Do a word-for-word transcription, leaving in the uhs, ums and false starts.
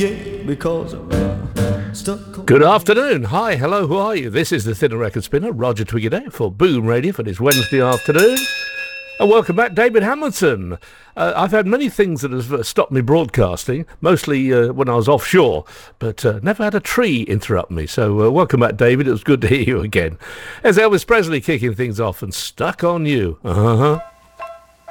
yeah, because I'm uh, stuck. Good afternoon. Hi, hello, who are you? This is the Thinner Record Spinner, Roger Twiggy for Boom Radio for this Wednesday afternoon. And welcome back, David Hamilton. Uh, I've had many things that have uh, stopped me broadcasting, mostly uh, when I was offshore, but uh, never had a tree interrupt me. So uh, welcome back, David. It was good to hear you again. As Elvis Presley kicking things off and Stuck on You. Uh-huh.